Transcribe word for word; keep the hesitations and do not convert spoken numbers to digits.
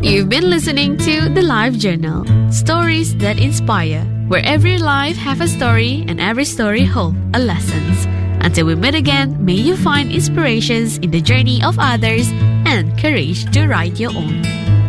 You've been listening to The Life Journal, stories that inspire, where every life have a story and every story hold a lessons. Until we meet again, may you find inspirations in the journey of others and courage to write your own.